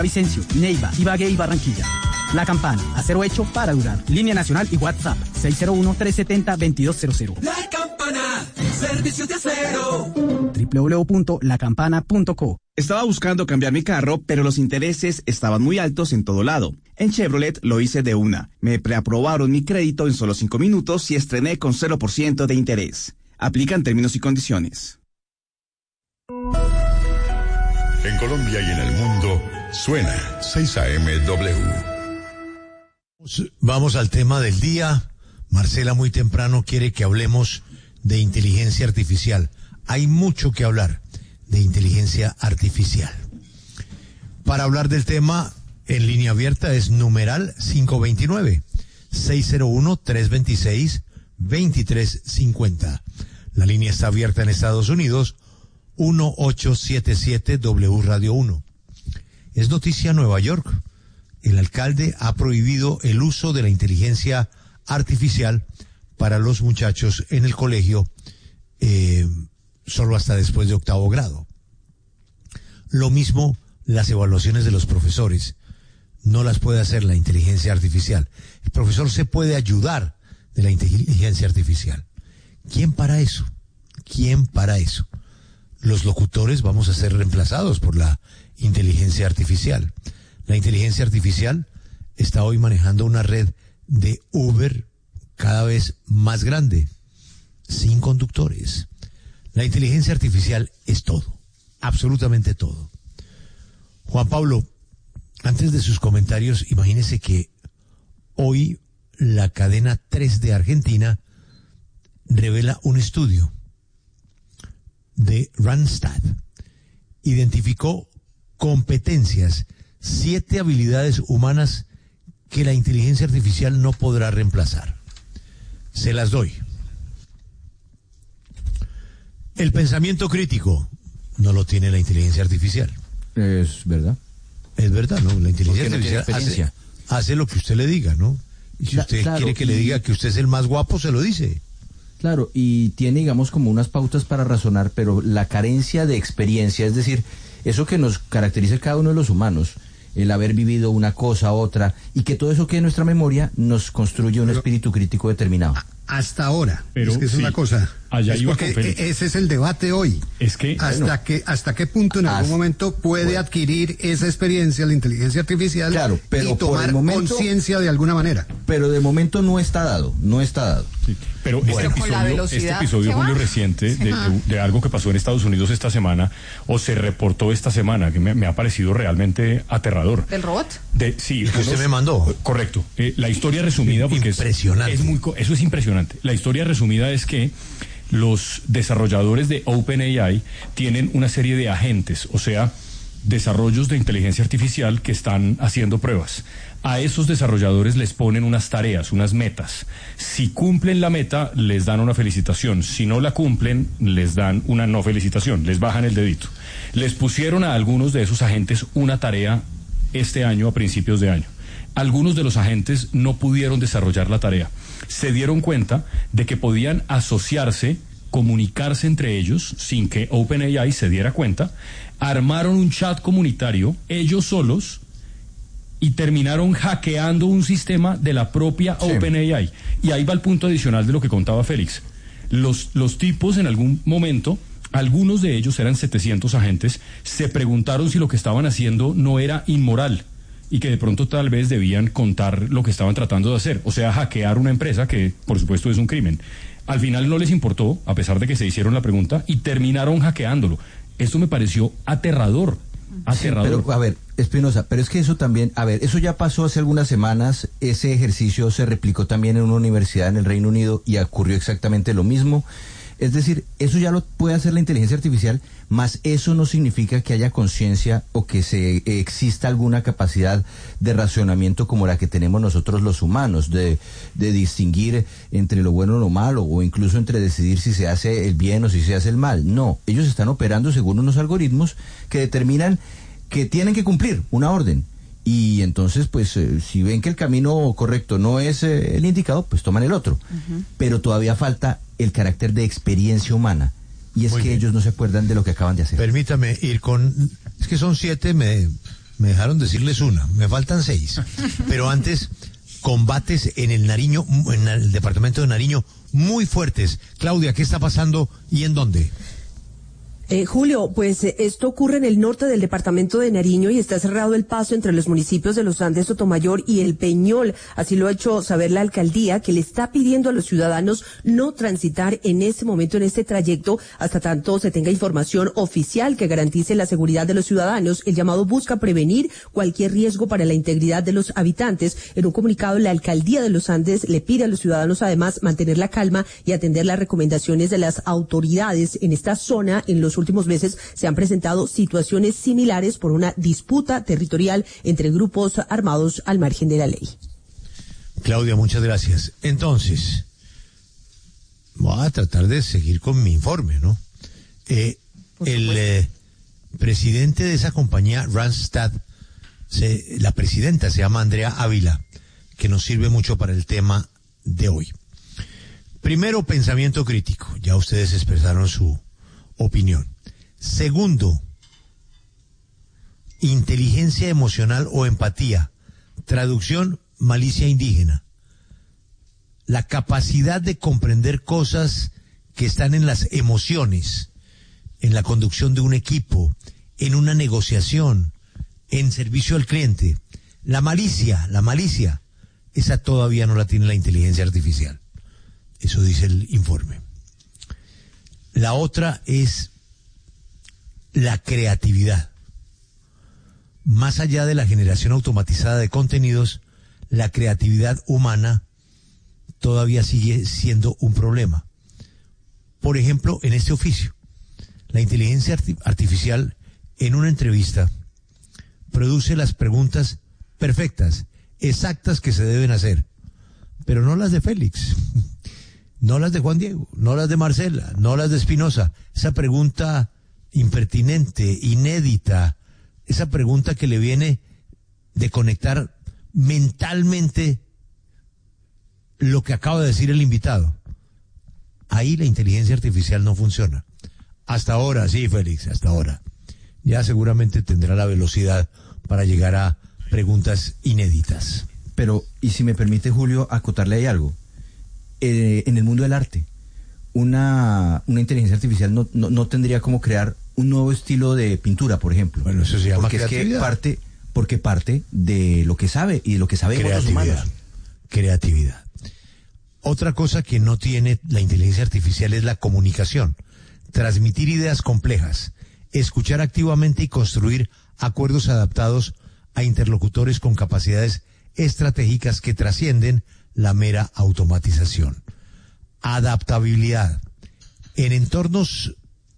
Vicencio, Neiva, Ibagué y Barranquilla. La Campana, acero hecho para durar. Línea nacional y WhatsApp 601-370-2200. La Campana, servicios de acero. www.lacampana.co. Estaba buscando cambiar mi carro, pero los intereses estaban muy altos en todo lado. En Chevrolet lo hice de una. Me preaprobaron mi crédito en solo 5 minutos y estrené con 0% de interés. Aplican términos y condiciones. En Colombia y en el mundo, suena 6AMW. Vamos al tema del día. Marcela muy temprano quiere que hablemos de inteligencia artificial. Hay mucho que hablar de inteligencia artificial. Para hablar del tema, en línea abierta es numeral 529-601-326-2350. La línea está abierta en Estados Unidos, 1877 W Radio 1. Es noticia Nueva York. El alcalde ha prohibido el uso de la inteligencia artificial para los muchachos en el colegio, solo hasta después de 8º grado. Lo mismo las evaluaciones de los profesores. No las puede hacer la inteligencia artificial. El profesor se puede ayudar de la inteligencia artificial. ¿Quién para eso? ¿Quién para eso? Los locutores vamos a ser reemplazados por la inteligencia artificial. La inteligencia artificial está hoy manejando una red de Uber cada vez más grande, sin conductores. La inteligencia artificial es todo, absolutamente todo. Juan Pablo, antes de sus comentarios, imagínese que hoy la cadena 3 de Argentina revela un estudio de Randstad. Identificó competencias, 7 habilidades humanas que la inteligencia artificial no podrá reemplazar. Se las doy. El pensamiento crítico no lo tiene la inteligencia artificial. Es verdad. Es verdad, ¿no? La inteligencia no artificial hace lo que usted le diga, ¿no? Y si usted quiere que le diga que usted es el más guapo, se lo dice. Claro, y tiene, digamos, como unas pautas para razonar, pero la carencia de experiencia, es decir, eso que nos caracteriza a cada uno de los humanos, el haber vivido una cosa, otra, y que todo eso quede en nuestra memoria, nos construye un espíritu crítico determinado. Hasta ahora, pero es que es una cosa. Allá es iba porque con Félix. Ese es el debate hoy. Es que hasta qué punto en algún momento puede adquirir esa experiencia la inteligencia artificial, claro, pero y tomar conciencia de alguna manera. Pero de momento no está dado. Sí, pero este episodio Julio, reciente de algo que pasó en Estados Unidos esta semana, o se reportó esta semana, que me ha parecido realmente aterrador. ¿Del robot? Sí. Que usted me mandó. Correcto. La historia resumida, porque impresionante. Eso es impresionante. La historia resumida es que los desarrolladores de OpenAI tienen una serie de agentes, o sea, desarrollos de inteligencia artificial que están haciendo pruebas. A esos desarrolladores les ponen unas tareas, unas metas. Si cumplen la meta, les dan una felicitación. Si no la cumplen, les dan una no felicitación, les bajan el dedito. Les pusieron a algunos de esos agentes una tarea este año, a principios de año. Algunos de los agentes no pudieron desarrollar la tarea. Se dieron cuenta de que podían asociarse, comunicarse entre ellos sin que OpenAI se diera cuenta. Armaron un chat comunitario ellos solos y terminaron hackeando un sistema de la propia OpenAI. Y ahí va el punto adicional de lo que contaba Félix. Los tipos en algún momento, algunos de ellos eran 700 agentes, se preguntaron si lo que estaban haciendo no era inmoral y que de pronto tal vez debían contar lo que estaban tratando de hacer, o sea, hackear una empresa, que por supuesto es un crimen. Al final no les importó, a pesar de que se hicieron la pregunta, y terminaron hackeándolo. Esto me pareció aterrador. Aterrador. Sí, pero, a ver, Espinosa, pero es que eso también, a ver, eso ya pasó hace algunas semanas, ese ejercicio se replicó también en una universidad en el Reino Unido y ocurrió exactamente lo mismo. Es decir, eso ya lo puede hacer la inteligencia artificial, más eso no significa que haya conciencia o que exista alguna capacidad de racionamiento como la que tenemos nosotros los humanos, de distinguir entre lo bueno y lo malo, o incluso entre decidir si se hace el bien o si se hace el mal. No, ellos están operando según unos algoritmos que determinan que tienen que cumplir una orden. Y entonces, pues, si ven que el camino correcto no es el indicado, pues toman el otro. Uh-huh. Pero todavía falta el carácter de experiencia humana. Y es que ellos no se acuerdan de lo que acaban de hacer. Permítame ir con... Es que son 7, me Me dejaron decirles una, me faltan 6. Pero antes, combates en el Nariño, en el departamento de Nariño, muy fuertes. Claudia, ¿qué está pasando y en dónde? Julio, pues esto ocurre en el norte del departamento de Nariño y está cerrado el paso entre los municipios de Los Andes, Sotomayor y El Peñol. Así lo ha hecho saber la alcaldía, que le está pidiendo a los ciudadanos no transitar en este momento, en este trayecto, hasta tanto se tenga información oficial que garantice la seguridad de los ciudadanos. El llamado busca prevenir cualquier riesgo para la integridad de los habitantes. En un comunicado, la alcaldía de Los Andes le pide a los ciudadanos además mantener la calma y atender las recomendaciones de las autoridades. En esta zona, en los últimos meses se han presentado situaciones similares por una disputa territorial entre grupos armados al margen de la ley. Claudia, muchas gracias. Entonces, voy a tratar de seguir con mi informe, ¿no? El presidente de esa compañía, Randstad, la presidenta se llama Andrea Ávila, que nos sirve mucho para el tema de hoy. Primero, pensamiento crítico. Ya ustedes expresaron su opinión. Segundo, inteligencia emocional o empatía. Traducción, malicia indígena. La capacidad de comprender cosas que están en las emociones, en la conducción de un equipo, en una negociación, en servicio al cliente. La malicia, esa todavía no la tiene la inteligencia artificial. Eso dice el informe. La otra es la creatividad. Más allá de la generación automatizada de contenidos, la creatividad humana todavía sigue siendo un problema. Por ejemplo, en este oficio, la inteligencia artificial en una entrevista produce las preguntas perfectas, exactas que se deben hacer, pero no las de Félix, no las de Juan Diego, no las de Marcela, no las de Espinosa. Esa pregunta impertinente, inédita, esa pregunta que le viene de conectar mentalmente lo que acaba de decir el invitado. Ahí la inteligencia artificial no funciona. Hasta ahora, sí, Félix, hasta ahora. Ya seguramente tendrá la velocidad para llegar a preguntas inéditas. Pero, y si me permite, Julio, acotarle ahí algo. En el mundo del arte, una inteligencia artificial no tendría como crear un nuevo estilo de pintura, por ejemplo. Bueno, eso se llama creatividad. Porque parte de lo que sabe y de lo que sabemos los humanos. Creatividad. Otra cosa que no tiene la inteligencia artificial es la comunicación. Transmitir ideas complejas, escuchar activamente y construir acuerdos adaptados a interlocutores con capacidades estratégicas que trascienden la mera automatización. Adaptabilidad. En entornos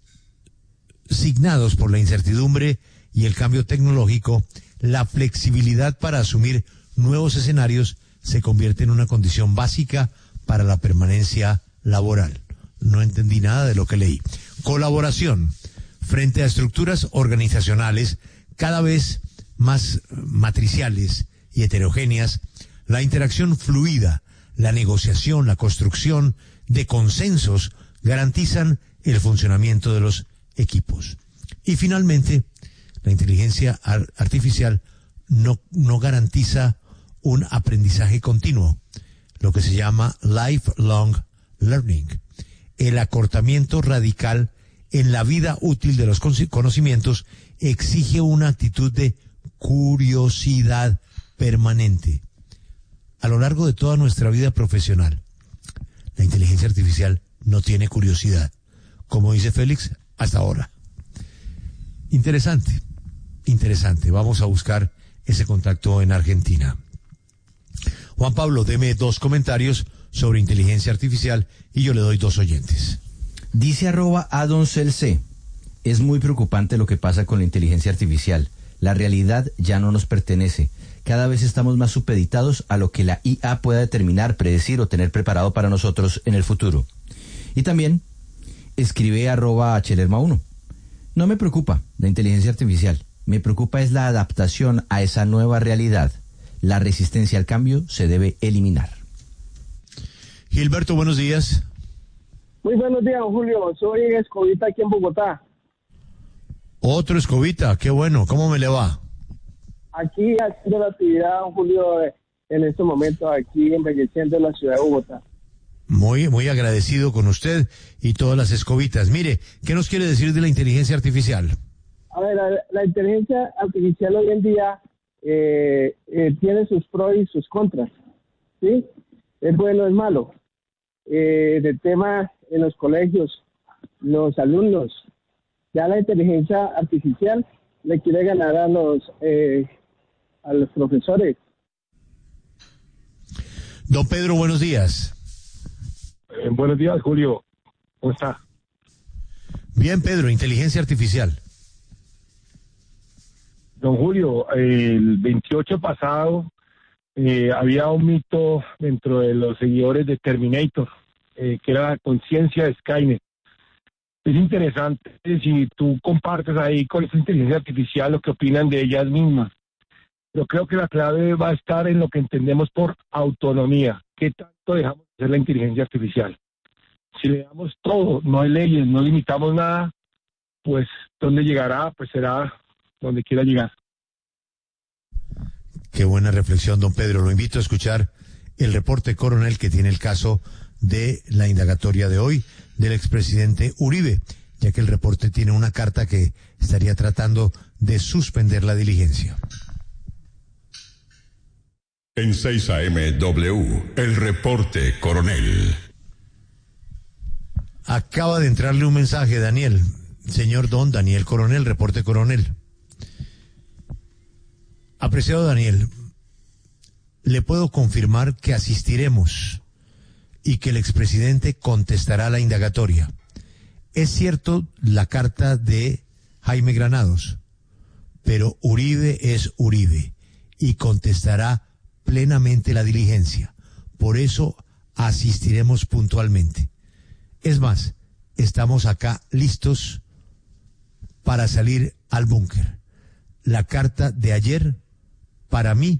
signados por la incertidumbre y el cambio tecnológico, la flexibilidad para asumir nuevos escenarios se convierte en una condición básica para la permanencia laboral. No entendí nada de lo que leí. Colaboración. Frente a estructuras organizacionales cada vez más matriciales y heterogéneas, la interacción fluida, la negociación, la construcción de consensos garantizan el funcionamiento de los equipos. Y finalmente, la inteligencia artificial no garantiza un aprendizaje continuo, lo que se llama lifelong learning, el acortamiento radical en la vida útil de los conocimientos exige una actitud de curiosidad permanente. A lo largo de toda nuestra vida profesional, la inteligencia artificial no tiene curiosidad, como dice Félix, hasta ahora. Interesante. Vamos a buscar ese contacto en Argentina. Juan Pablo, deme 2 comentarios sobre inteligencia artificial y yo le doy 2 oyentes. Dice @adoncelc. Es muy preocupante lo que pasa con la inteligencia artificial. La realidad ya no nos pertenece. Cada vez estamos más supeditados a lo que la IA pueda determinar, predecir o tener preparado para nosotros en el futuro. Y también escribe @chelerma1. No me preocupa la inteligencia artificial. Me preocupa es la adaptación a esa nueva realidad. La resistencia al cambio se debe eliminar. Gilberto, buenos días. Muy buenos días, Julio. Soy Escobita aquí en Bogotá. Otro Escobita, qué bueno. ¿Cómo me le va? aquí haciendo la actividad, Julio, en estos momentos, aquí embelleciendo la ciudad de Bogotá. Muy, muy agradecido con usted y todas las escobitas. Mire, ¿qué nos quiere decir de la inteligencia artificial? A ver, la inteligencia artificial hoy en día tiene sus pros y sus contras, ¿sí? Es bueno, es malo. Del tema en los colegios, los alumnos, ya la inteligencia artificial le quiere ganar a los profesores. Don Pedro, buenos días. Buenos días, Julio. ¿Cómo está? Bien, Pedro, inteligencia artificial. Don Julio, el 28 pasado había un mito dentro de los seguidores de Terminator, que era la conciencia de Skynet. Es interesante si tú compartes ahí con esa inteligencia artificial lo que opinan de ellas mismas. Pero creo que la clave va a estar en lo que entendemos por autonomía. ¿Qué tanto dejamos de hacer la inteligencia artificial? Si le damos todo, no hay leyes, no limitamos nada, pues ¿dónde llegará? Pues será donde quiera llegar. Qué buena reflexión, don Pedro. Lo invito a escuchar el reporte coronel que tiene el caso de la indagatoria de hoy del expresidente Uribe, ya que el reporte tiene una carta que estaría tratando de suspender la diligencia. En 6 AM W, el reporte coronel. Acaba de entrarle un mensaje, Daniel. Señor don Daniel Coronel, reporte coronel. Apreciado Daniel, le puedo confirmar que asistiremos y que el expresidente contestará la indagatoria. Es cierto la carta de Jaime Granados, pero Uribe es Uribe y contestará plenamente la diligencia. Por eso asistiremos puntualmente. Es más, estamos acá listos para salir al búnker. La carta de ayer, para mí,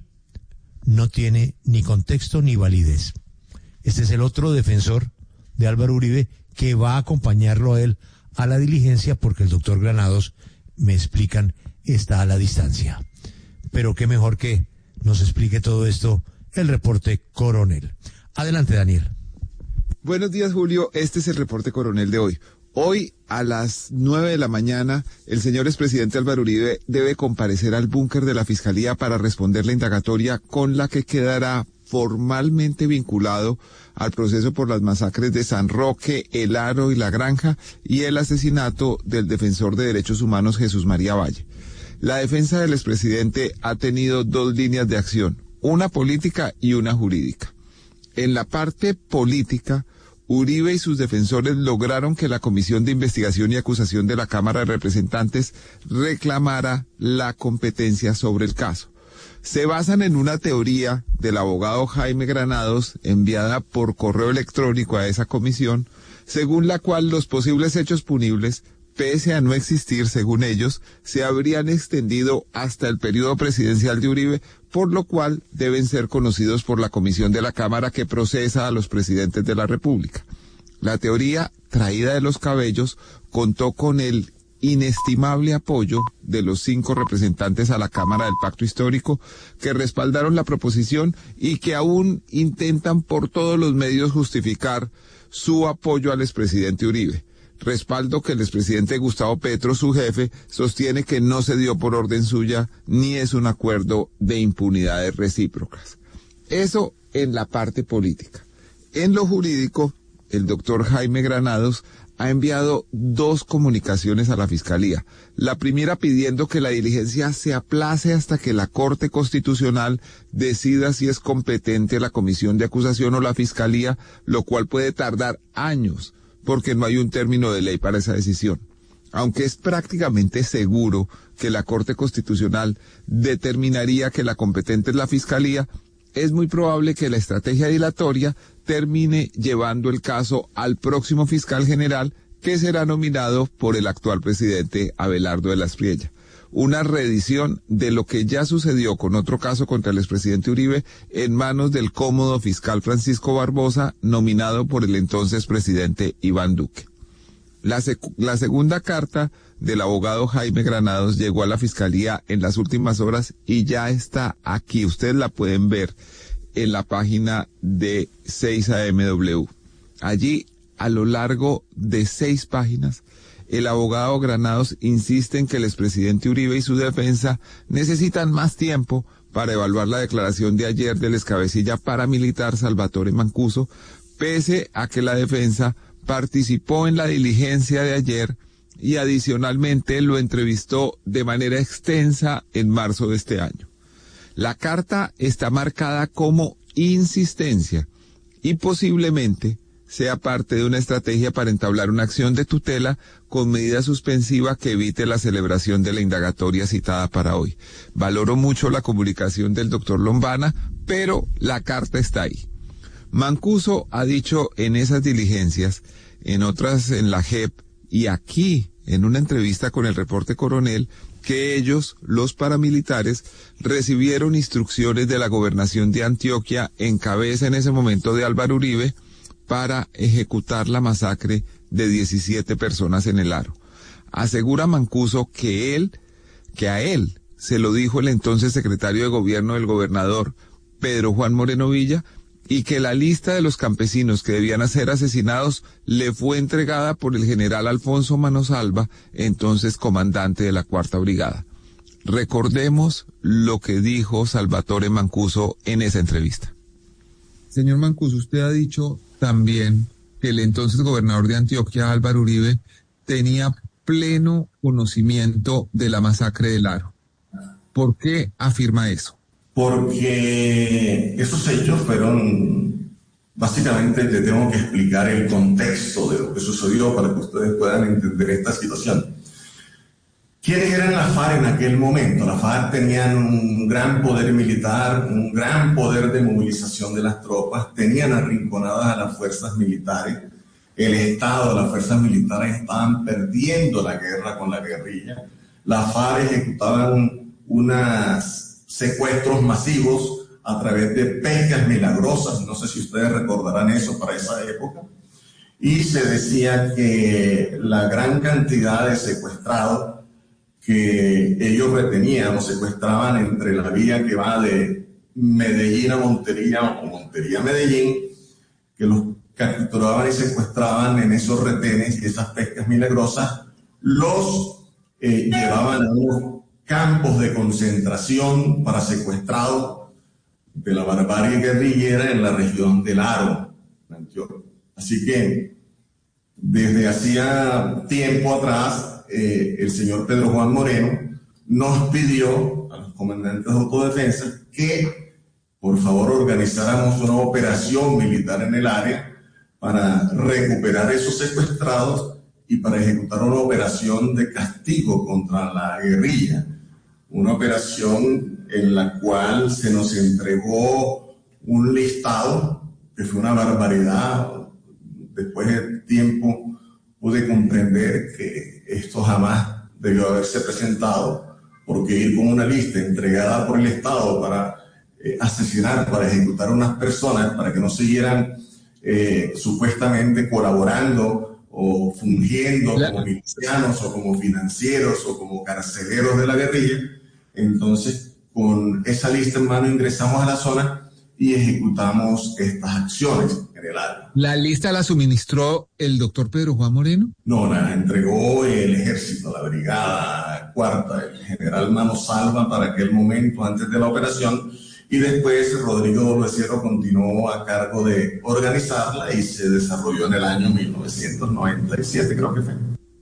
no tiene ni contexto ni validez. Este es el otro defensor de Álvaro Uribe que va a acompañarlo a él a la diligencia porque el doctor Granados, me explican, está a la distancia. Pero qué mejor que nos explique todo esto el reporte coronel. Adelante, Daniel. Buenos días, Julio. Este es el reporte coronel de hoy. Hoy, a las 9 de la mañana, el señor expresidente Álvaro Uribe debe comparecer al búnker de la Fiscalía para responder la indagatoria con la que quedará formalmente vinculado al proceso por las masacres de San Roque, El Aro y La Granja y el asesinato del defensor de derechos humanos Jesús María Valle. La defensa del expresidente ha tenido dos líneas de acción, una política y una jurídica. En la parte política, Uribe y sus defensores lograron que la Comisión de Investigación y Acusación de la Cámara de Representantes reclamara la competencia sobre el caso. Se basan en una teoría del abogado Jaime Granados enviada por correo electrónico a esa comisión, según la cual los posibles hechos punibles, pese a no existir según ellos, se habrían extendido hasta el periodo presidencial de Uribe, por lo cual deben ser conocidos por la comisión de la Cámara que procesa a los presidentes de la República. La teoría, traída de los cabellos, contó con el inestimable apoyo de los 5 representantes a la Cámara del Pacto Histórico que respaldaron la proposición y que aún intentan por todos los medios justificar su apoyo al expresidente Uribe. Respaldo que el expresidente Gustavo Petro, su jefe, sostiene que no se dio por orden suya ni es un acuerdo de impunidades recíprocas. Eso en la parte política. En lo jurídico, el doctor Jaime Granados ha enviado 2 comunicaciones a la Fiscalía. La primera pidiendo que la diligencia se aplace hasta que la Corte Constitucional decida si es competente la Comisión de Acusación o la Fiscalía, lo cual puede tardar años, porque no hay un término de ley para esa decisión. Aunque es prácticamente seguro que la Corte Constitucional determinaría que la competente es la Fiscalía, es muy probable que la estrategia dilatoria termine llevando el caso al próximo fiscal general, que será nominado por el actual presidente Abelardo de la Espriella. Una reedición de lo que ya sucedió con otro caso contra el expresidente Uribe en manos del cómodo fiscal Francisco Barbosa, nominado por el entonces presidente Iván Duque. La segunda carta del abogado Jaime Granados llegó a la fiscalía en las últimas horas y ya está aquí. Ustedes la pueden ver en la página de 6AMW. Allí, a lo largo de 6 páginas, el abogado Granados insiste en que el expresidente Uribe y su defensa necesitan más tiempo para evaluar la declaración de ayer del excabecilla paramilitar Salvatore Mancuso, pese a que la defensa participó en la diligencia de ayer y adicionalmente lo entrevistó de manera extensa en marzo de este año. La carta está marcada como insistencia y posiblemente sea parte de una estrategia para entablar una acción de tutela con medida suspensiva que evite la celebración de la indagatoria citada para hoy. Valoro mucho la comunicación del doctor Lombana, pero la carta está ahí. Mancuso ha dicho en esas diligencias, en otras en la JEP y aquí en una entrevista con el Reporte Coronel, que ellos, los paramilitares, recibieron instrucciones de la gobernación de Antioquia en cabeza en ese momento de Álvaro Uribe para ejecutar la masacre de 17 personas en el Aro. Asegura Mancuso que a él se lo dijo el entonces secretario de gobierno del gobernador Pedro Juan Moreno Villa y que la lista de los campesinos que debían ser asesinados le fue entregada por el general Alfonso Manosalva, entonces comandante de la 4ª Brigada. Recordemos lo que dijo Salvatore Mancuso en esa entrevista. Señor Mancuso, usted ha dicho también que el entonces gobernador de Antioquia, Álvaro Uribe, tenía pleno conocimiento de la masacre del Aro. ¿Por qué afirma eso? Porque esos hechos fueron, básicamente te tengo que explicar el contexto de lo que sucedió para que ustedes puedan entender esta situación. ¿Quiénes eran las FARC en aquel momento? Las FARC tenían un gran poder militar, un gran poder de movilización de las tropas, tenían arrinconadas a las fuerzas militares, el Estado, las fuerzas militares estaban perdiendo la guerra con la guerrilla, las FARC ejecutaban unos secuestros masivos a través de pescas milagrosas, no sé si ustedes recordarán eso para esa época, y se decía que la gran cantidad de secuestrados que ellos retenían o secuestraban entre la vía que va de Medellín a Montería o Montería a Medellín, que los capturaban y secuestraban en esos retenes y esas pescas milagrosas, los llevaban a unos campos de concentración para secuestrados de la barbarie guerrillera en la región del Aro, Antioquia. Así que desde hacía tiempo atrás el señor Pedro Juan Moreno nos pidió a los comandantes de autodefensa que por favor organizáramos una operación militar en el área para recuperar esos secuestrados y para ejecutar una operación de castigo contra la guerrilla, una operación en la cual se nos entregó un listado que fue una barbaridad. Después de tiempo pude comprender que esto jamás debió haberse presentado, porque ir con una lista entregada por el Estado para asesinar, para ejecutar a unas personas, para que no siguieran supuestamente colaborando o fungiendo como milicianos o como financieros o como carceleros de la guerrilla. Entonces, con esa lista en mano ingresamos a la zona y ejecutamos estas acciones en el área. ¿La lista la suministró el doctor Pedro Juan Moreno? No, la entregó el ejército, la brigada 4ª, el general Manosalva para aquel momento antes de la operación, y después Rodrigo Dolbecierro continuó a cargo de organizarla y se desarrolló en el año 1997, creo que fue.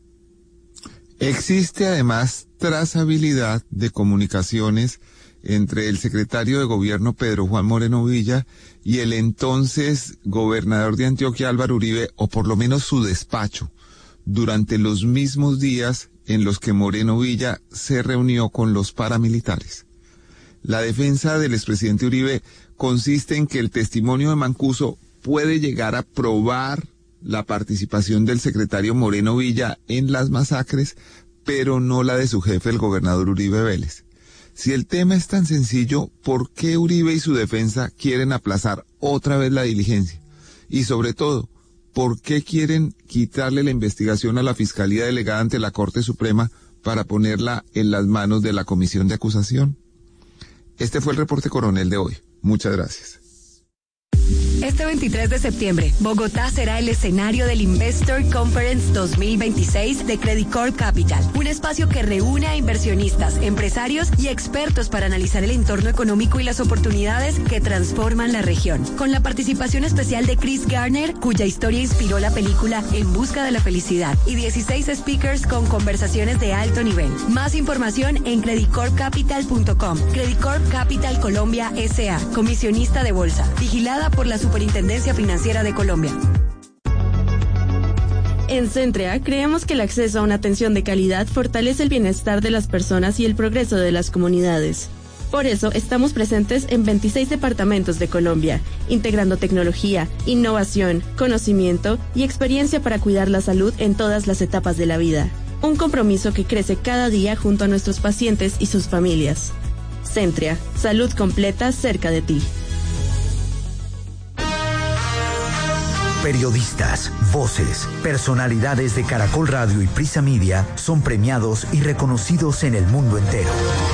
Existe además trazabilidad de comunicaciones entre el secretario de gobierno Pedro Juan Moreno Villa y el entonces gobernador de Antioquia Álvaro Uribe, o por lo menos su despacho, durante los mismos días en los que Moreno Villa se reunió con los paramilitares. La defensa del expresidente Uribe consiste en que el testimonio de Mancuso puede llegar a probar la participación del secretario Moreno Villa en las masacres, pero no la de su jefe, el gobernador Uribe Vélez. Si el tema es tan sencillo, ¿por qué Uribe y su defensa quieren aplazar otra vez la diligencia? Y sobre todo, ¿por qué quieren quitarle la investigación a la Fiscalía delegada ante la Corte Suprema para ponerla en las manos de la Comisión de Acusación? Este fue el reporte coronel de hoy. Muchas gracias. Este 23 de septiembre, Bogotá será el escenario del Investor Conference 2026 de Credit Corp Capital, un espacio que reúne a inversionistas, empresarios y expertos para analizar el entorno económico y las oportunidades que transforman la región. Con la participación especial de Chris Garner, cuya historia inspiró la película En busca de la felicidad, y 16 speakers con conversaciones de alto nivel. Más información en creditcorpcapital.com. Credit Corp Capital Colombia S.A., comisionista de bolsa, vigilada por la Superintendencia Financiera de Colombia. En Centrea creemos que el acceso a una atención de calidad fortalece el bienestar de las personas y el progreso de las comunidades. Por eso estamos presentes en 26 departamentos de Colombia, integrando tecnología, innovación, conocimiento y experiencia para cuidar la salud en todas las etapas de la vida. Un compromiso que crece cada día junto a nuestros pacientes y sus familias. Centrea, salud completa cerca de ti. Periodistas, voces, personalidades de Caracol Radio y Prisa Media son premiados y reconocidos en el mundo entero.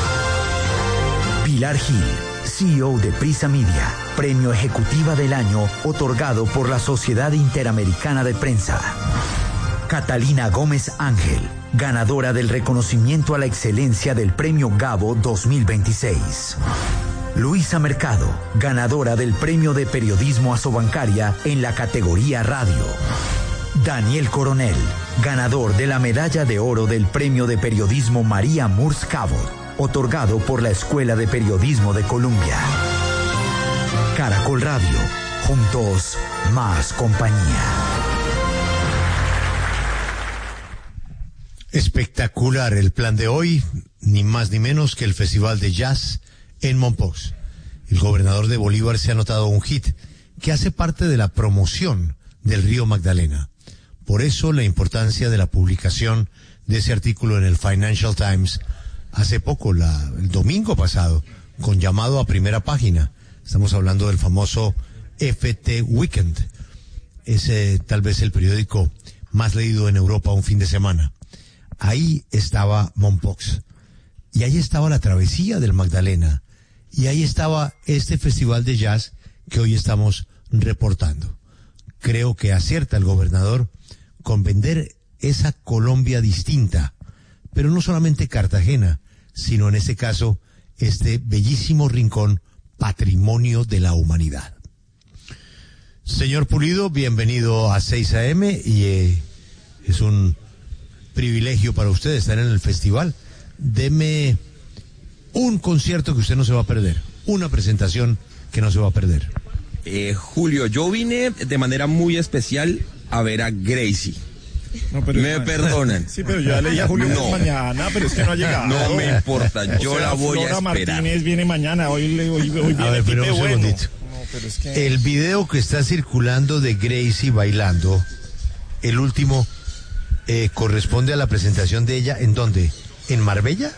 Pilar Gil, CEO de Prisa Media, Premio Ejecutiva del Año otorgado por la Sociedad Interamericana de Prensa. Catalina Gómez Ángel, ganadora del reconocimiento a la excelencia del Premio Gabo 2026. Luisa Mercado, ganadora del Premio de Periodismo Asobancaria en la categoría Radio. Daniel Coronel, ganador de la Medalla de Oro del Premio de Periodismo María Murs Cabot, otorgado por la Escuela de Periodismo de Colombia. Caracol Radio, juntos, más compañía. Espectacular el plan de hoy, ni más ni menos que el Festival de Jazz en Mompox. El gobernador de Bolívar se ha anotado un hit que hace parte de la promoción del río Magdalena. Por eso la importancia de la publicación de ese artículo en el Financial Times hace poco, el domingo pasado, con llamado a primera página. Estamos hablando del famoso FT Weekend. Es tal vez el periódico más leído en Europa un fin de semana. Ahí estaba Mompox. Y ahí estaba la travesía del Magdalena. Y ahí estaba este festival de jazz que hoy estamos reportando. Creo que acierta el gobernador con vender esa Colombia distinta, pero no solamente Cartagena, sino en este caso, este bellísimo rincón, patrimonio de la humanidad. Señor Pulido, bienvenido a 6 AM y es un privilegio para usted estar en el festival. Deme un concierto que usted no se va a perder, una presentación que no se va a perder. Julio, yo vine de manera muy especial a ver a Gracie. No, pero me perdonan. Sí, pero yo ya leí a Julio mañana, pero es que no ha llegado. No me importa, yo la voy Flora a esperar. Martínez viene mañana, hoy viene. A ver, pero un segundito. No, pero es que... El video que está circulando de Gracie bailando, el último, corresponde a la presentación de ella, ¿en dónde? ¿En Marbella?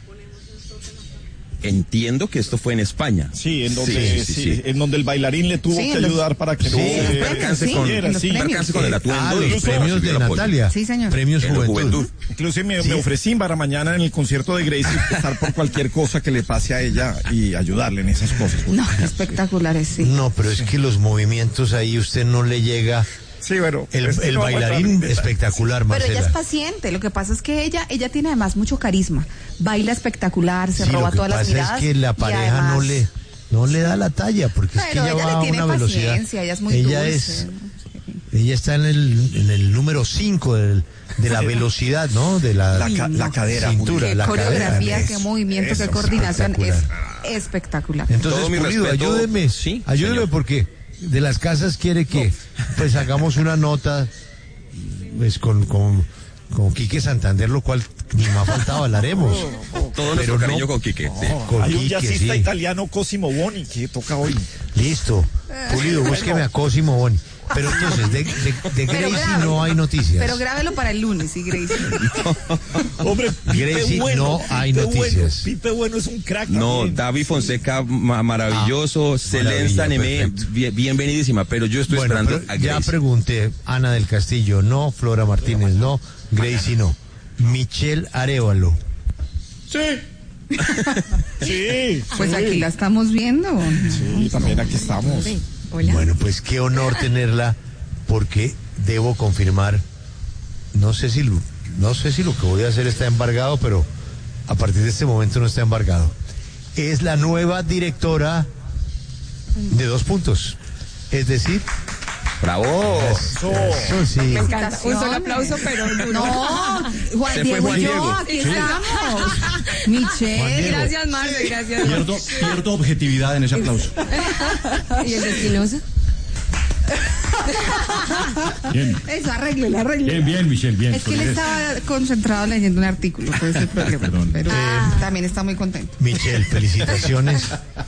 Entiendo que esto fue en España. Sí, en donde, en donde el bailarín le tuvo que ayudar para que percance con el atuendo. Los premios de Natalia. Sí, señor. Premios Juventud. Incluso me ofrecí para mañana en el concierto de Gracie estar por cualquier cosa que le pase a ella y ayudarle en esas cosas. No, espectaculares, sí. No, pero es que los movimientos ahí usted no le llega. Sí, bueno. El bailarín espectacular, Marcela. Pero ella es paciente. Lo que pasa es que ella tiene además mucho carisma. Baila espectacular, se roba todas las miradas. Lo que pasa es que la pareja además... no le da la talla, porque es que ella va a una velocidad. Ella es muy dulce. Ella está en el número 5 de la velocidad, ¿no? De la cadera, cintura, qué la coreografía, cadera. Qué movimiento, qué coordinación. Es espectacular. Entonces, Pulido, ayúdeme. Sí, ayúdeme señor. Porque de las casas quiere que pues hagamos una nota pues con Quique Santander, lo cual ni me ha faltado, hablaremos. Todo nuestro cariño con Quique. Con hay un Quique, jazzista italiano, Cosimo Boni, que toca hoy. Listo. Pulido, búsqueme a Cosimo Boni. Pero entonces, de Gracie no hay noticias. Pero grábelo para el lunes, sí, Gracie. Hombre, Gracie, no hay noticias. Pipe Bueno es un crack. No, también. David Fonseca, maravilloso. Celenza Nemé, bienvenidísima. Pero yo estoy esperando a Gracie. Ya pregunté, Ana del Castillo, no. Flora Martínez, no. Gracie, no. Michelle Arévalo. Sí. Sí. Pues aquí la estamos viendo. Sí, también aquí estamos. Hola. Bueno, pues qué honor tenerla, porque debo confirmar, no sé si lo que voy a hacer está embargado, pero a partir de este momento no está embargado. Es la nueva directora de 2 Puntos. Es decir, ¡bravo! Eso sí. Me encanta. Un solo aplauso, pero No, Juan Diego y yo, aquí estamos. Michelle. Gracias, Marce, gracias. Pierdo objetividad en ese aplauso. ¿Y el de Espinosa? Bien. Eso, arréglelo. Bien, Michelle, bien. Es que él estaba concentrado leyendo un artículo, por ese problema. Perdón. Pero también está muy contento. Michelle, felicitaciones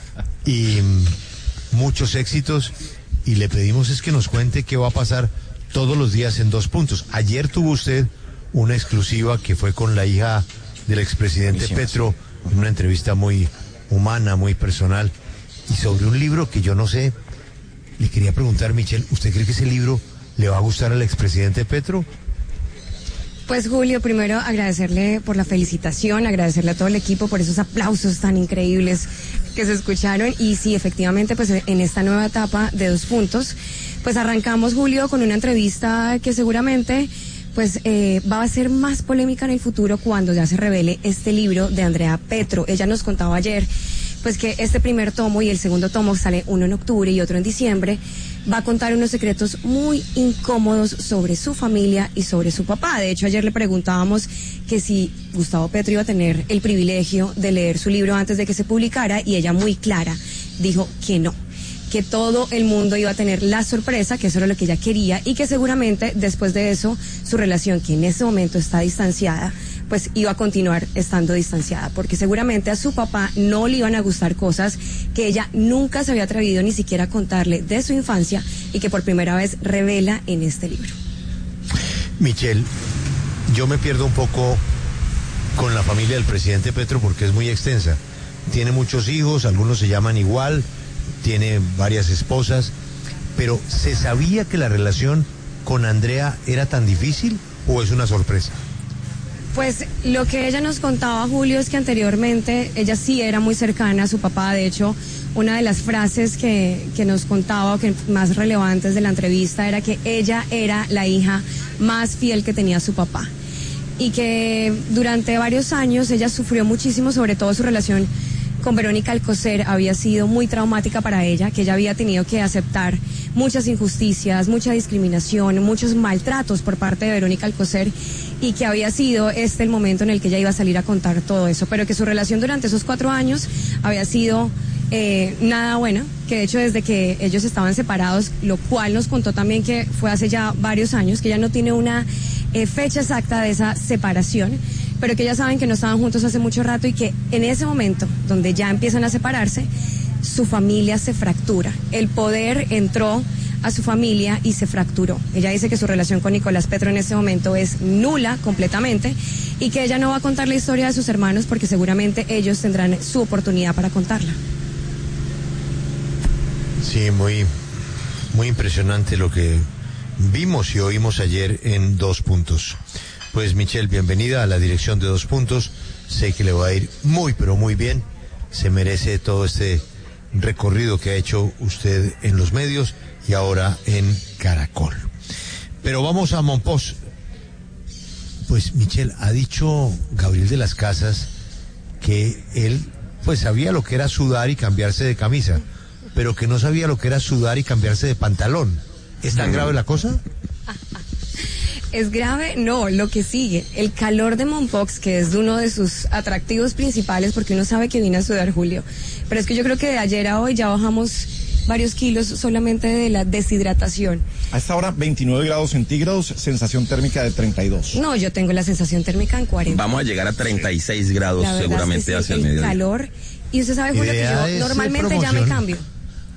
y muchos éxitos. Y le pedimos es que nos cuente qué va a pasar todos los días en 2 Puntos. Ayer tuvo usted una exclusiva que fue con la hija del expresidente Petro, en una entrevista muy humana, muy personal, y sobre un libro que yo no sé. Le quería preguntar, Michelle, ¿usted cree que ese libro le va a gustar al expresidente Petro? Pues Julio, primero agradecerle por la felicitación, agradecerle a todo el equipo por esos aplausos tan increíbles que se escucharon. Y sí, efectivamente, pues en esta nueva etapa de 2 Puntos, pues arrancamos, Julio, con una entrevista que seguramente pues va a ser más polémica en el futuro cuando ya se revele este libro de Andrea Petro. Ella nos contaba ayer pues que este primer tomo y el segundo tomo sale uno en octubre y otro en diciembre, va a contar unos secretos muy incómodos sobre su familia y sobre su papá. De hecho, ayer le preguntábamos que si Gustavo Petro iba a tener el privilegio de leer su libro antes de que se publicara, y ella muy clara dijo que no, que todo el mundo iba a tener la sorpresa, que eso era lo que ella quería, y que seguramente después de eso su relación, que en ese momento está distanciada, pues iba a continuar estando distanciada, porque seguramente a su papá no le iban a gustar cosas que ella nunca se había atrevido ni siquiera a contarle de su infancia y que por primera vez revela en este libro. Michelle, yo me pierdo un poco con la familia del presidente Petro porque es muy extensa. Tiene muchos hijos, algunos se llaman igual, tiene varias esposas, pero ¿se sabía que la relación con Andrea era tan difícil o es una sorpresa? Pues lo que ella nos contaba, Julio, es que anteriormente ella sí era muy cercana a su papá. De hecho, una de las frases que nos contaba, o que más relevantes de la entrevista, era que ella era la hija más fiel que tenía su papá. Y que durante varios años ella sufrió muchísimo, sobre todo su relación con Verónica Alcocer había sido muy traumática para ella, que ella había tenido que aceptar muchas injusticias, mucha discriminación, muchos maltratos por parte de Verónica Alcocer, y que había sido el momento en el que ella iba a salir a contar todo eso, pero que su relación durante esos 4 años había sido nada buena, que de hecho desde que ellos estaban separados, lo cual nos contó también que fue hace ya varios años, que ella no tiene una fecha exacta de esa separación, pero que ya saben que no estaban juntos hace mucho rato, y que en ese momento donde ya empiezan a separarse, su familia se fractura. El poder entró a su familia y se fracturó. Ella dice que su relación con Nicolás Petro en ese momento es nula completamente, y que ella no va a contar la historia de sus hermanos porque seguramente ellos tendrán su oportunidad para contarla. Sí, muy, muy impresionante lo que vimos y oímos ayer en 2 Puntos. Pues Michelle, bienvenida a la dirección de 2 Puntos. Sé que le va a ir muy, pero muy bien. Se merece todo este recorrido que ha hecho usted en los medios y ahora en Caracol. Pero vamos a Monpós. Pues Michelle, ha dicho Gabriel de las Casas que él pues sabía lo que era sudar y cambiarse de camisa, pero que no sabía lo que era sudar y cambiarse de pantalón. ¿Es tan grave la cosa? ¿Es grave? No, lo que sigue. El calor de Mompox, que es uno de sus atractivos principales, porque uno sabe que viene a sudar, Julio. Pero es que yo creo que de ayer a hoy ya bajamos varios kilos solamente de la deshidratación. A esta hora 29 grados centígrados, sensación térmica de 32. No, yo tengo la sensación térmica en 40. Vamos a llegar a 36 grados seguramente es que hacia el mediodía. mediodía. Calor. Y usted sabe, Julio, que yo normalmente ya me cambio.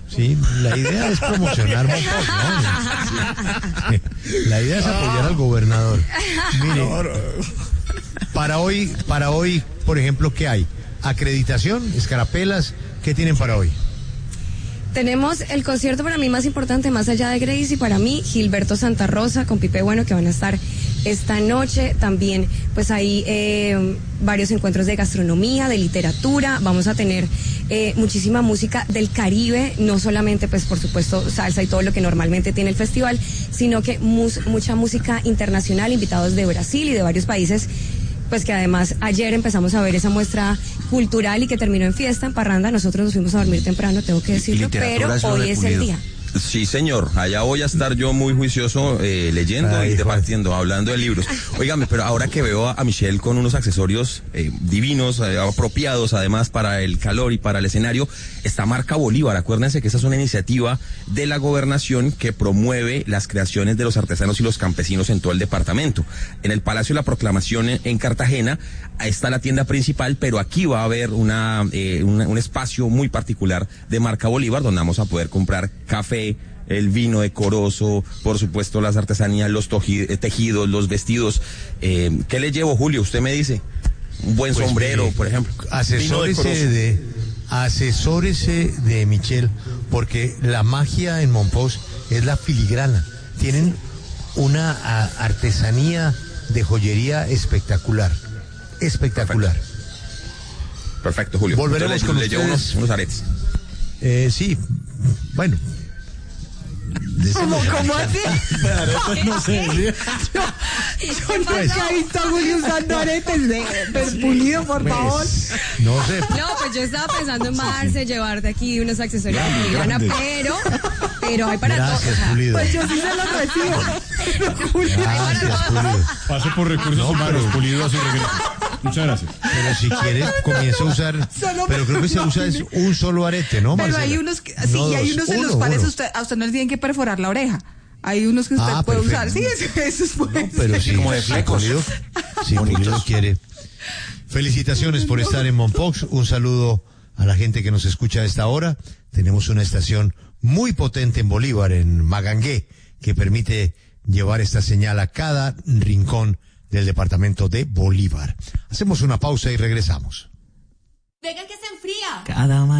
Sí, la idea es promocionar Monpós, ¿no? La idea es apoyar al gobernador. Mire, para hoy, por ejemplo, ¿qué hay? Acreditación, escarapelas, ¿qué tienen para hoy? Tenemos el concierto para mí más importante, más allá de Grace, y para mí, Gilberto Santa Rosa con Pipe Bueno, que van a estar esta noche. También, pues hay varios encuentros de gastronomía, de literatura. Vamos a tener muchísima música del Caribe, no solamente, pues, por supuesto, salsa y todo lo que normalmente tiene el festival, sino que mucha música internacional, invitados de Brasil y de varios países. Pues que además ayer empezamos a ver esa muestra cultural y que terminó en fiesta, en parranda. Nosotros nos fuimos a dormir temprano, tengo que decirlo, pero hoy es el día. Sí, señor, allá voy a estar yo muy juicioso leyendo y departiendo, hablando de libros. Óigame, pero ahora que veo a Michelle con unos accesorios divinos, apropiados además para el calor y para el escenario, está Marca Bolívar. Acuérdense que esta es una iniciativa de la gobernación que promueve las creaciones de los artesanos y los campesinos en todo el departamento. En el Palacio de la Proclamación en Cartagena está la tienda principal, pero aquí va a haber un espacio muy particular de Marca Bolívar donde vamos a poder comprar café, el vino decoroso, por supuesto las artesanías, los tejidos, los vestidos. ¿Qué le llevo, Julio? Usted me dice. Un buen sombrero, mire, por ejemplo. Asesórese de Michelle, porque la magia en Monpós es la filigrana. Tienen una artesanía de joyería espectacular. Espectacular. Perfecto, Julio. Volveremos con le llevo unos aretes. Sí, bueno. ¿Cómo así? No sé. Yo nunca he visto a Julio usando aretes de perpulido, por favor. No sé. No, pues yo estaba pensando en Marce, llevarte aquí unos accesorios de filigrana, pero hay para todos. Pues yo sí se los recibo. Gracias, Pulido. Pase por recursos humanos, Pulido así regresa. Muchas gracias. Pero si quiere, comienza a usar. Pero creo que se usa es un solo arete, ¿no, Marcela? Pero hay unos, hay unos en los cuales a usted no le tienen que perforar la oreja. Hay unos que usted puede usar. Sí, eso es bueno. No, pero sí, como de flecos. Si Pulido quiere. Felicitaciones por estar en Monpós. Un saludo a la gente que nos escucha a esta hora. Tenemos una estación muy potente en Bolívar, en Magangué, que permite llevar esta señal a cada rincón del departamento de Bolívar. Hacemos una pausa y regresamos. Venga que se enfría. Cada